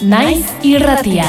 Naiz irratia.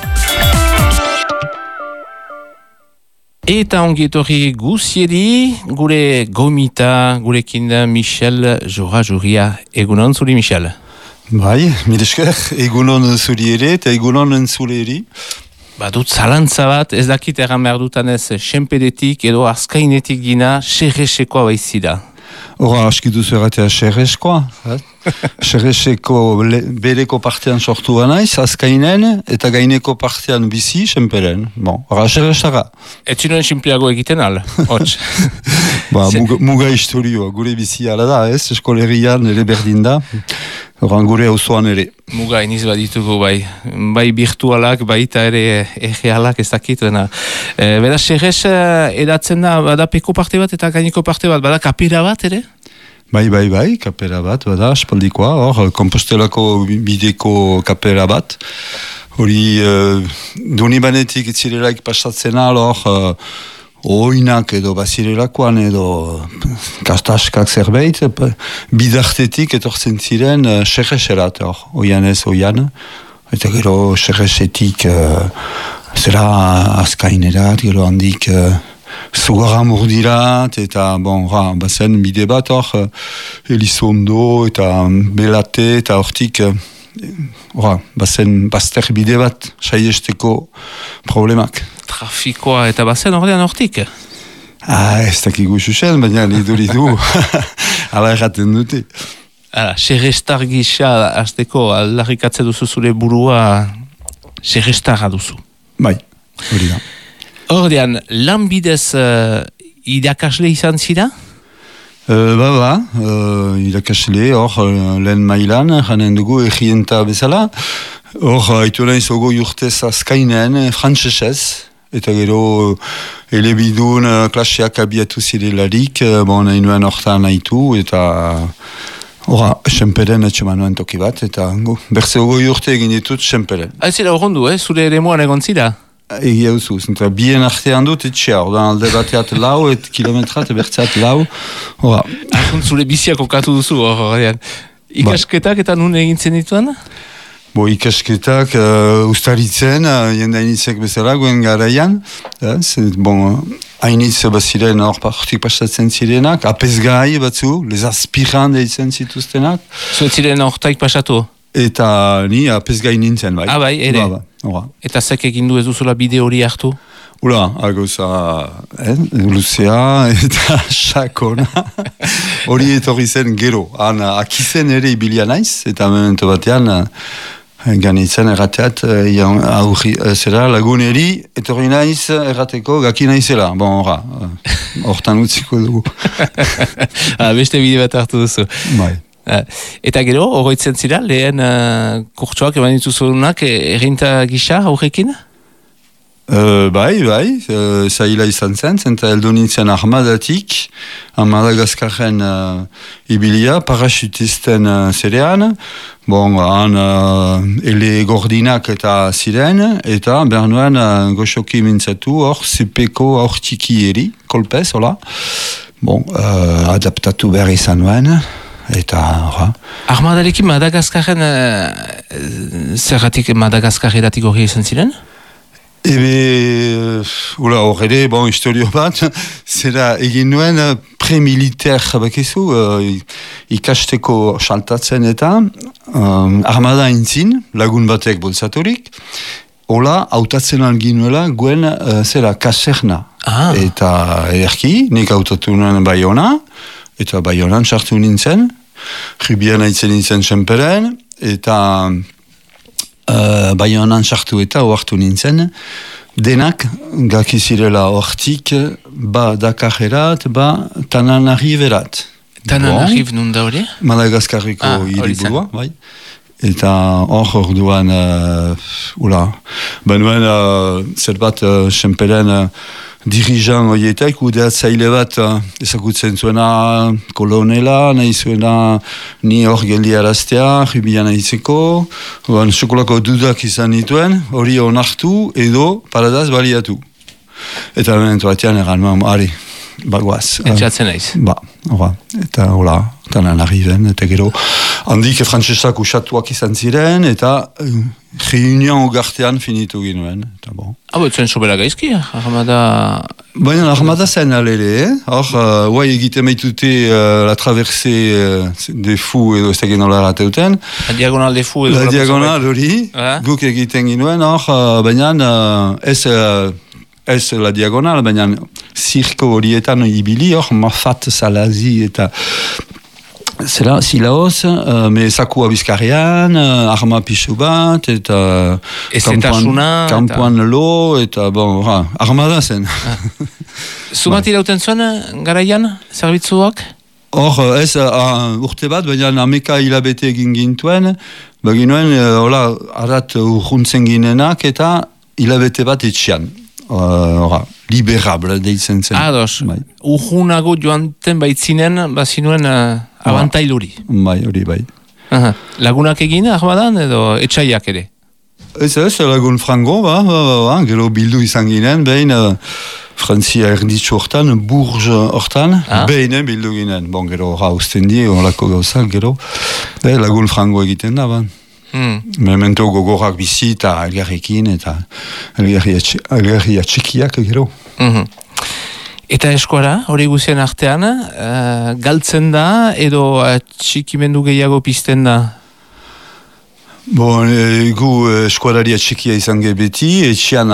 Eta ongietorri guziedi, gure gomita, gurekin da Michel Jora-Juria. Egunon zuri, Michel? Bai, milesker, egunon zuri ere eta egunon entzule eri. Badut zalantza bat, ez dakit erran behar dutanez, senpedetik edo azkainetik gina, xerresekoa baizida. Hora, aski duzu erratea xerreskoa. Xerreseko bereko partean sortu naiz, azkainen, eta gaineko partean bizi, senperen. Bon, hora, xerresara. Etzinoen simpliago egiten al, hots. Muga historioa, gure bizi ala da, ez? Eskolerian ere berdin da. Horan gure auzoan ere. Muga iniz baditugu bai virtualak, baita ere errealak ez dakit. Beda xerrez edatzen da, bada peko parte bat eta gaineko parte bat, bada kapera bat ere? Bai, kapera bat, bada, espaldikoa, hor, Kompostelako bideko kapera bat. Hori, Donibanetik itzirelaik pasatzen hor, oinak edo bazirelakoan edo kastaskak zerbait, bidartetik etortzen ziren xerreserat, oianez oian, eta gero xerresetik zera azkainerat, gero handik Zugarra murdirat, eta bazen bide bat hor, Elizondo eta Belate, eta hortik bazen bazter bide bat saiesteko problemak. Trafikoa eta bazen ordean hortik? Ez dakigu xuxen, baina iduridu ala erraten dute. Xerrestar gisa azteko aldarrikatze duzu zure burua xerrestarra duzu. Bai, hori da. Ordean, lanbidez irakasle izan zira? Irakasle, hor, lehen mailan, janen dugu egienta bezala. Hor, haitu nahiz ogo urtez azkainen, frantzesez, eta gero elebidun klaseak abiatu zirelarik, nahi nuen hortan haitu, eta senperen etxeman nuen toki bat, eta berze ogo urte egin ditut senperen. Zira horrendu, zure ere moan egon zira? Egia duzu, bien artean dut etxea, ordan alde bateat lau, kilometrat, bertzeat lau. Arrunt zure biziak okatu duzu, horrean. Ikasketak eta nun egintzen dituen? Ikasketak ustaritzen, jendainitzek bezala, guen garaian. Hainitz baziren hor partik pasatzen zirenak, apesgai batzu, les aspirant deitzen zituztenak. Zuet ziren hortaik pasatu? Eta ni apesgai nintzen, bai. Bai, ere. Eta zek egin du ez duzula bide hori hartu? Algoza, luzea eta sakona. Hori etorri zen gero. Akizen ere ibilia naiz, eta momentu batean ganitzen errateat zera laguneri etorri naiz errateko gaki naizela. Hortan utziko dugu. Beste bide bat hartu duzu. Bai. Eta gero, horretzen zira, lehen kurtsoak eman dituzunak errinta gisa aurrekin? Bai, zaila izan zen, zenta heldu nintzen armadatik, Madagaskarren ibilia, parachutisten zerean, ele gordinak eta ziren, eta behar nuen goxoki mintzatu hor, zepeko aurtiki eri, kolpez, hola. Adaptatu behar izan nuen, eta Armadarekin Madagaskarren zergatik Madagaskarretatik hori izan ziren? Hor ere, historio bat, zera egin nuen premiliter bakizu, ikasteko saltatzen eta armada intzin, lagun batek bolsaturik, hola, hautatzen algin nuela guen zera kaserna. Eta ederki, nik hautatu nuen Baiona, eta Baionan sartu nintzen, Rubian haitzen nintzen senperen, eta Baionan sartu eta oartu nintzen, denak gakizirela hortik, Dakarrerat, Tananariverat. Tananariv nun da hori? Madagaskarriko hiriburua, bai. Eta hor duan, zerbat senperen dirijan horietak, udeatzaile bat ezagutzen zuena kolonela, nahi zuena ni hor geldiaraztea, Rubian nahitzeko, sekolako dudak izan dituen, hori onartu edo paradaz baliatu. Eta momentu batean eran, bagoaz. Entxatzen naiz. Hora, eta hola, eta lan arriben, eta gero, handik frantsesak usatuak izan ziren, eta reunion ugartean finitu ginuen, eta bon. Etzen sobera gaizki, armada... Baina armada zen alere, hor, guai egiten maitute la traversée des fous edo ez egin nola rateuten. La diagonal des fous edo... La diagonal hori, guk egiten ginuen, hor, baina ez la diagonal, baina zirko horietan ibili, hor, Mafat, Salazi eta... Zela, zilaoz, me sakua bizkarrean, arma pixu bat, eta... Kampuan lo, eta bon, armada zen. Zumat irauten zuen, garaian, zerbitzuak? Hor, ez urte bat, baina ameka hilabete egin gintuen, baginuen, hola, arat urruntzen ginenak, eta hilabete bat etxian. Liberable deitzen zen. Ados, urrunago joanten baitzinen, bazinuen abantail hori. Bai, hori bai. Lagunak egin, armadan, edo etxaiak ere? Ez, lagun frango, gero bildu izan ginen, behin Frantzia erditzu hortan, Bourges hortan, behin bildu ginen. Bon, gero usten di, horako gauzak, gero, lagun frango egiten da, memento gogorak bizi eta algarrekin eta algarria txikiak gero. Eta eskuara, hori guzien artean, galtzen da edo txikimendu gehiago pizten da? Bon, gu eskualaria txikia izan beti, etxian,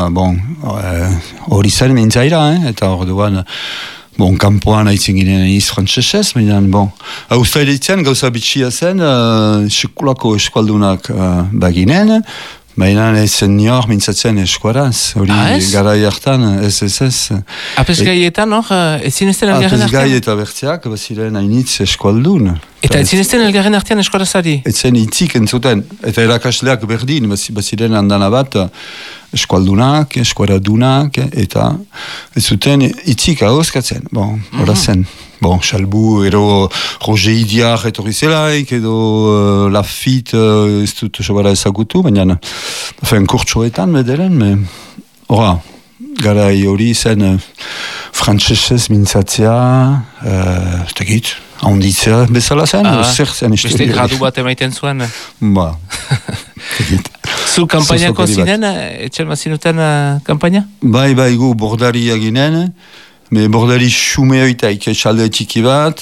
hori zen mentzaira, eta orduan, kanpoan haitzen ginen iz frantzesez, baina, hauztailetzen gauza bitxia zen, sekulako eskualdunak baginen, baina ez zen nior mintzatzen eskuaraz, hori garai hartan, ez. Apesgaietan, ez zinezten elgarren artean? Apesgai eta bertzeak, baziren hainitz eskualdun. Eta ez zinezten elgarren artean eskuarazari? Ez zen itzik entzuten, eta erakasleak berdin, baziren handana bat, eskualdunak, eskuaradunak, eta ez zuten itzik ahozkatzen, hori zen. Xalbu, ero Roger Idiar etorri zelaik, edo Lafitte, ez dut sobara ezagutu, baina kurtsoetan bederen, garai hori zen frantzesez mintzatzea, ez tegit, handitzea bezala zen, zer zen historia. Beste gradu bat emaiten zuen? Tegit. Zu kampainako zinen, etxel mazinuten kampaina? Bai, gu bordaria ginen, me bordari xumeoitaik txalde txiki bat,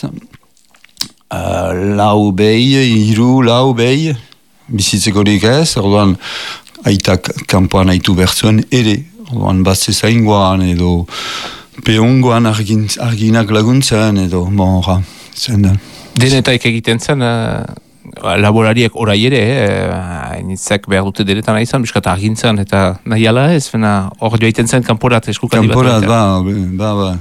lau behi, bizitzekorik ez, orduan aitak kanpoan aitu bertzuen ere, orduan batze zaingoan edo peongoan arginak laguntzen edo, zen da. Denetaik egiten zen, laborariek orai ere, hainitzak behar dute denetan izan, biskat argintzen eta nahi ala ez, hor joaiten zen kanporat eskukali bat. Kanporat,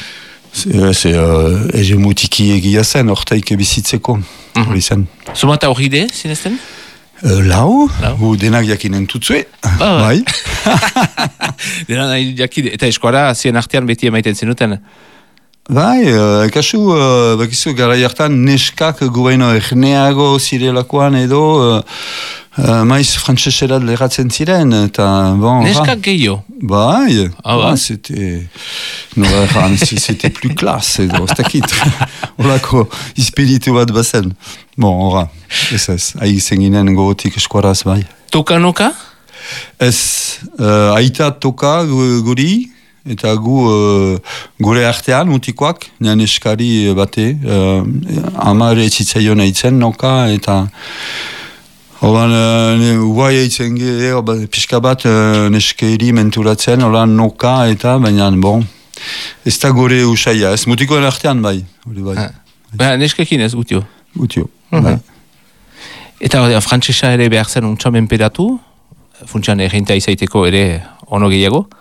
egemutiki egia zen, hortaik bizitzeko, hori zen. Zumata hori de, zinezten? Lau, denak jakinen tutzue, bai. Denak jakine, eta eskuara zien artean beti emaiten zenuten? Bai, kasu, bakizu gara jartan neskak gubaino erneago zirelakoan edo maiz frantzeserat leratzen ziren, eta neskak gehiago? Bai, c'était plus classe edo, ez dakit, horako espiritu bat bazen. Ez, ahi zenginen gogotik eskuaraz, bai. Toka-noka? Ez, aita toka guri, eta gure artean, mutikoak, nian eskari bate, amare etzitzaion eitzen noka, eta holan, guai eitzen pixka bat neskeri menturatzen, holan noka, eta baina, ez da gure usaia, ez mutikoen artean bai. Neskekin ez gutio? Gutio, bai. Eta frantzesa ere behar zen untxamen pedatu, funtsan errenta izaiteko ere ono gehiago?